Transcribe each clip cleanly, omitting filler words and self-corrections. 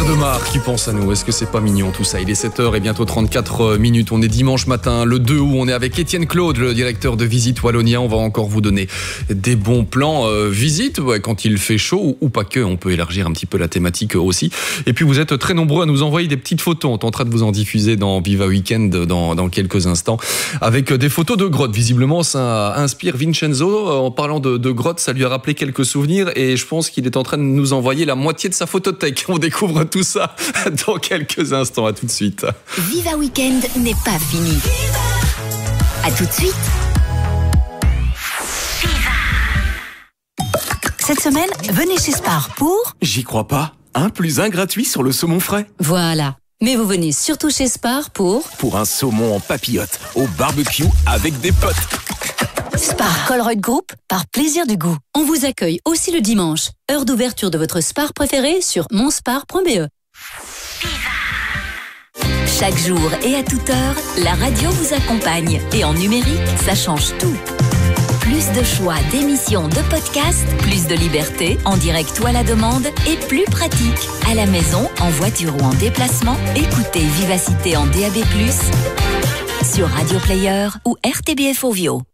Pierre Demar qui pense à nous. Est-ce que c'est pas mignon tout ça? Il est 7h et bientôt 34 minutes. On est dimanche matin, le 2 août. On est avec Étienne Claude, le directeur de Visite Wallonia. On va encore vous donner des bons plans visite quand il fait chaud ou pas que. On peut élargir un petit peu la thématique aussi. Et puis vous êtes très nombreux à nous envoyer des petites photos. On tentera de vous en diffuser dans Viva Weekend dans quelques instants avec des photos de grottes. Visiblement, ça inspire Vincenzo. En parlant de grottes, ça lui a rappelé quelques souvenirs et je pense qu'il est en train de nous envoyer la moitié de sa photothèque. On découvre tout ça dans quelques instants. À tout de suite. Viva Weekend n'est pas fini. À tout de suite. Cette semaine, venez chez Spar pour... J'y crois pas. 1 + 1 gratuit sur le saumon frais. Voilà. Mais vous venez surtout chez Spar pour... Pour un saumon en papillote, au barbecue avec des potes. Spar Colruyt Group, par plaisir du goût. On vous accueille aussi le dimanche. Heure d'ouverture de votre Spar préféré sur monspar.be. Chaque jour et à toute heure, la radio vous accompagne. Et en numérique, ça change tout. Plus de choix d'émissions, de podcasts, plus de liberté, en direct ou à la demande, et plus pratique. À la maison, en voiture ou en déplacement, écoutez Vivacité en DAB+, sur Radio Player ou RTBF Ovio.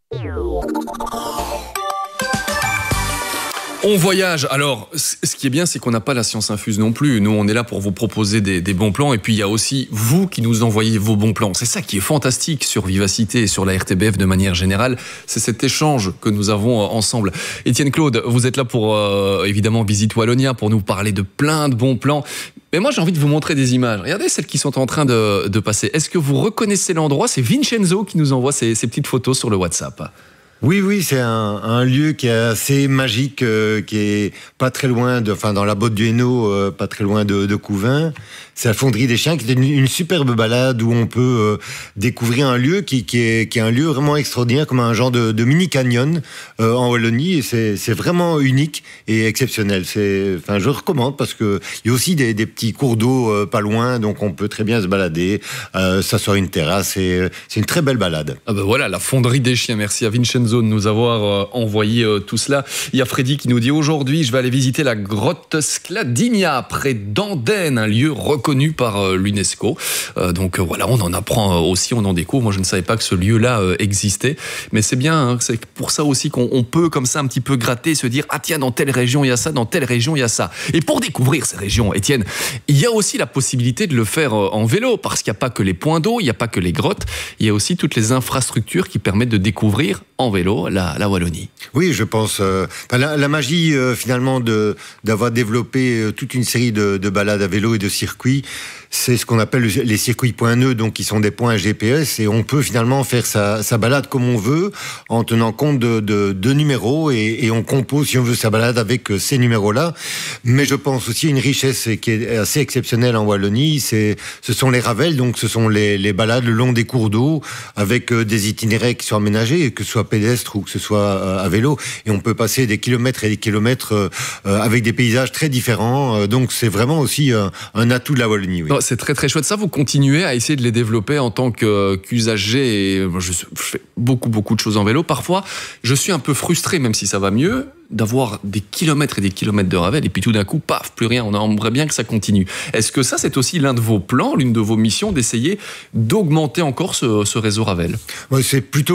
On voyage. Alors, ce qui est bien, c'est qu'on n'a pas la science infuse non plus. Nous, on est là pour vous proposer des bons plans. Et puis, il y a aussi vous qui nous envoyez vos bons plans. C'est ça qui est fantastique sur Vivacité et sur la RTBF de manière générale. C'est cet échange que nous avons ensemble. Étienne Claude, vous êtes là pour, évidemment, Visite Wallonia, pour nous parler de plein de bons plans. Mais moi, j'ai envie de vous montrer des images. Regardez celles qui sont en train de passer. Est-ce que vous reconnaissez l'endroit? C'est Vincenzo qui nous envoie ces petites photos sur le WhatsApp. Oui, c'est un lieu qui est assez magique, qui est pas très loin dans la botte du Hainaut, pas très loin de Couvain. C'est la Fonderie des Chiens, qui est une superbe balade où on peut découvrir un lieu qui est un lieu vraiment extraordinaire, comme un genre de mini canyon en Wallonie. Et c'est vraiment unique et exceptionnel. Je recommande parce que il y a aussi des petits cours d'eau pas loin, donc on peut très bien se balader, s'asseoir une terrasse. C'est une très belle balade. Ah ben voilà, la Fonderie des Chiens. Merci à Vincenzo de nous avoir envoyé tout cela. Il y a Freddy qui nous dit: aujourd'hui, je vais aller visiter la grotte Scladinia près d'Andenne, un lieu reconnu par l'UNESCO. Donc voilà, on en apprend aussi, on en découvre. Moi, je ne savais pas que ce lieu-là existait, mais c'est bien. C'est pour ça aussi qu'on peut comme ça un petit peu gratter, se dire: ah tiens, dans telle région il y a ça, dans telle région il y a ça. Et pour découvrir ces régions, Étienne, il y a aussi la possibilité de le faire en vélo, parce qu'il n'y a pas que les points d'eau, il n'y a pas que les grottes, il y a aussi toutes les infrastructures qui permettent de découvrir en vélo la Wallonie. Oui, je pense la magie finalement d'avoir développé toute une série de balades à vélo et de circuits, c'est ce qu'on appelle les circuits points nœuds, donc qui sont des points GPS, et on peut finalement faire sa balade comme on veut en tenant compte de numéros, et on compose si on veut sa balade avec ces numéros-là. Mais je pense aussi une richesse qui est assez exceptionnelle en Wallonie, ce sont les ravels, donc ce sont les balades le long des cours d'eau avec des itinéraires qui sont aménagés, que ce soit pédestre ou que ce soit à vélo, et on peut passer des kilomètres et des kilomètres avec des paysages très différents, donc c'est vraiment aussi un atout de la Wallonie. Oui. Non, c'est très très chouette. Ça, vous continuez à essayer de les développer en tant qu'usager. Et je fais beaucoup de choses en vélo. Parfois, je suis un peu frustré, même si ça va mieux, d'avoir des kilomètres et des kilomètres de ravel, et puis tout d'un coup, paf, plus rien. On aimerait bien que ça continue. Est-ce que ça, c'est aussi l'un de vos plans, l'une de vos missions, d'essayer d'augmenter encore ce réseau ravel? Ouais, c'est plutôt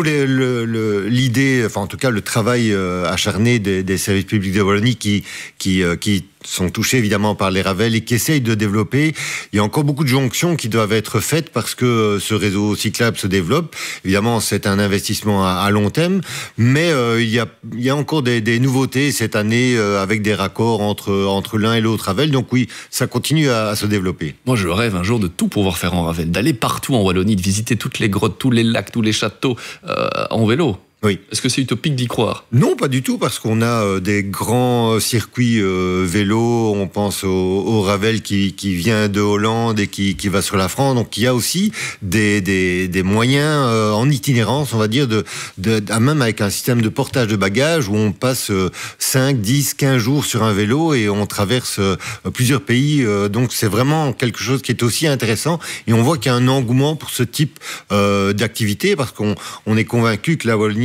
l'idée, enfin en tout cas le travail acharné des services publics de Wallonie qui sont touchés évidemment par les ravels et qui essayent de développer. Il y a encore beaucoup de jonctions qui doivent être faites parce que ce réseau cyclable se développe. Évidemment, c'est un investissement à long terme, mais il y a encore des nouveautés cette année avec des raccords entre l'un et l'autre ravel. Donc oui, ça continue à se développer. Moi, je rêve un jour de tout pouvoir faire en ravel, d'aller partout en Wallonie, de visiter toutes les grottes, tous les lacs, tous les châteaux en vélo. Oui. Est-ce que c'est utopique d'y croire? Non, pas du tout, parce qu'on a des grands circuits vélo. On pense au Ravel qui vient de Hollande et qui va sur la France. Donc il y a aussi des moyens en itinérance, on va dire, même avec un système de portage de bagages où on passe 5, 10, 15 jours sur un vélo et on traverse plusieurs pays. Donc c'est vraiment quelque chose qui est aussi intéressant. Et on voit qu'il y a un engouement pour ce type d'activité, parce qu'on est convaincu que la Wallonie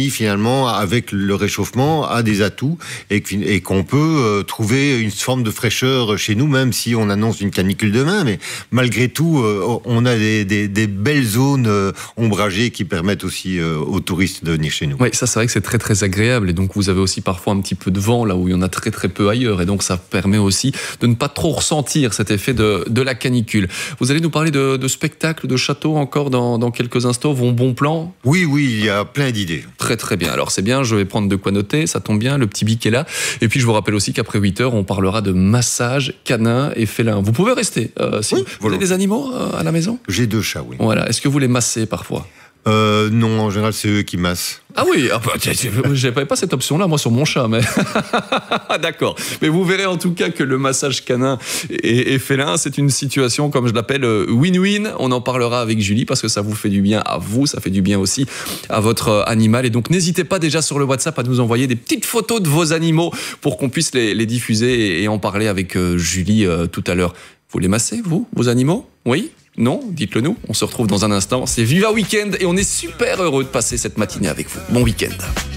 pays, finalement, avec le réchauffement, a des atouts et qu'on peut trouver une forme de fraîcheur chez nous, même si on annonce une canicule demain. Mais malgré tout, on a des belles zones ombragées qui permettent aussi aux touristes de venir chez nous. Oui, ça c'est vrai que c'est très très agréable. Et donc vous avez aussi parfois un petit peu de vent là où il y en a très très peu ailleurs. Et donc ça permet aussi de ne pas trop ressentir cet effet de la canicule. Vous allez nous parler de spectacles, de châteaux encore dans quelques instants. Vos bons plans ? Oui, il y a plein d'idées. Très très bien. Alors c'est bien, je vais prendre de quoi noter. Ça tombe bien, le petit bic est là. Et puis je vous rappelle aussi qu'après 8h, on parlera de massage canin et félin. Vous pouvez rester. Si vous avez des animaux à la maison ? J'ai 2 chats, oui. Voilà. Est-ce que vous les massez parfois ? Non, en général, c'est eux qui massent. Ah oui, j'avais pas cette option-là, moi, sur mon chat, mais... D'accord. Mais vous verrez en tout cas que le massage canin et félin, c'est une situation, comme je l'appelle, win-win. On en parlera avec Julie, parce que ça vous fait du bien à vous, ça fait du bien aussi à votre animal. Et donc, n'hésitez pas déjà sur le WhatsApp à nous envoyer des petites photos de vos animaux pour qu'on puisse les diffuser et en parler avec Julie tout à l'heure. Vous les massez, vous, vos animaux ? Oui ? Non ? Dites-le nous. On se retrouve dans un instant. C'est Viva Weekend et on est super heureux de passer cette matinée avec vous. Bon week-end.